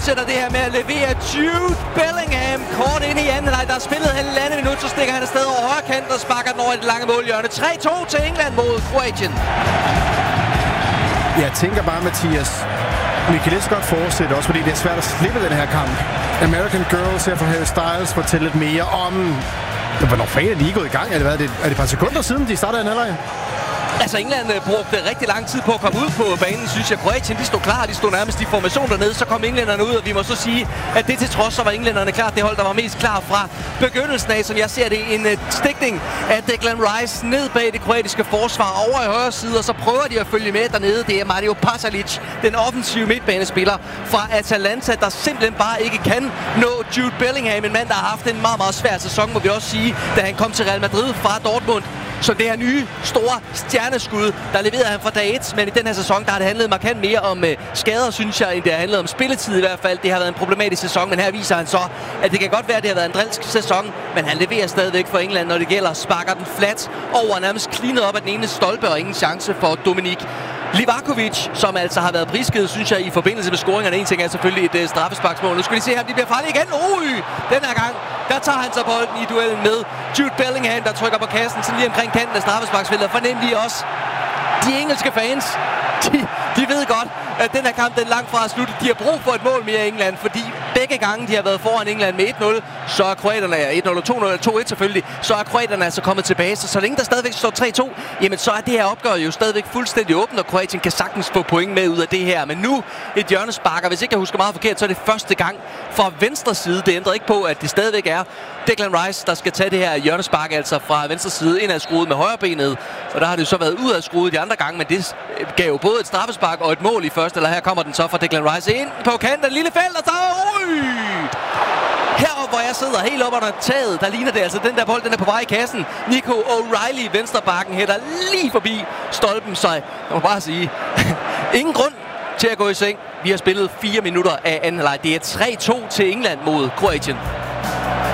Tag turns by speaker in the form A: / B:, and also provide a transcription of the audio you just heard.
A: fortsætter det her med at levere Jude Bellingham kort ind i anden halvleg. Der er spillet halvandet minut, så stikker han afsted over højre kant og sparker den over i det lange målhjørne. 3-2 til England mod Kroatien.
B: Jeg tænker bare, Mathias, vi kan lige så godt fortsætte også, fordi det er svært at slippe den her kamp. American Girls her fra Harry Styles fortæller lidt mere om... Hvornår fanden er de gået i gang? Er det et par sekunder siden, de startede en halvleg?
A: Altså, England brugte rigtig lang tid på at komme ud på banen, synes jeg. Kroatien, de stod klar, de stod nærmest i formation dernede. Så kom englænderne ud, og vi må så sige, at det til trods, så var englænderne klar. Det hold, der var mest klar fra begyndelsen af, som jeg ser det, en stikning af Declan Rice ned bag det kroatiske forsvar over i højre side, og så prøver de at følge med dernede. Det er Mario Pasalic, den offensive midtbanespiller fra Atalanta, der simpelthen bare ikke kan nå Jude Bellingham, en mand, der har haft en meget, meget svær sæson, må vi også sige, da han kom til Real Madrid fra Dortmund. Så det her nye, store stjerneskud, der leverede han fra dag 1. Men i den her sæson, der har det handlet markant mere om skader, synes jeg, end det har handlet om spilletid i hvert fald. Det har været en problematisk sæson, men her viser han så, at det kan godt være, at det har været en drilsk sæson. Men han leverer stadigvæk for England, når det gælder. Sparker den flat over, nærmest klinet op af den ene stolpe, og ingen chance for Dominik Livakovic, som altså har været prisgivet, synes jeg, i forbindelse med scoringerne. En ting er selvfølgelig et straffesparksmål. Nu skal vi se ham, de bliver farlige igen. Den her gang, der tager han så bolden i duellen med Jude Bellingham, der trykker på kassen sådan lige omkring kanten af straffesparksfeltet. Fornemlig også de engelske fans. De ved godt, at den her kamp, den er langt fra at slutte. De har brug for et mål mere i England, fordi begge gange, de har været foran England med 1-0, så er kroaterne 1-0, 2-0, 2-1 selvfølgelig, så er kroaterne altså kommet tilbage. Så længe der stadigvæk står 3-2, jamen så er det her opgør jo stadigvæk fuldstændig åbent, og Kroatien kan sagtens få point med ud af det her. Men nu et hjørnespark, og hvis ikke jeg husker meget forkert, så er det første gang fra venstre side. Det ændrer ikke på, at det stadigvæk er Declan Rice, der skal tage det her hjørnespark, altså fra venstre side ind ad skruet med højrebenet. Og der har det jo så været ud af skruet de andre gange, men det gav jo både et straffespark og et mål i første. Eller her kommer den så fra Declan Rice ind på kanten af lille felt, og så heroppe, hvor jeg sidder helt oppe under taget, der ligner det altså den der bold, den er på vej i kassen. Nico O'Reilly, venstrebakken, hætter lige forbi stolpen, så jeg må bare sige, ingen grund til at gå i seng. Vi har spillet 4 minutter af anden halvleg. Det er 3-2 til England mod Kroatien.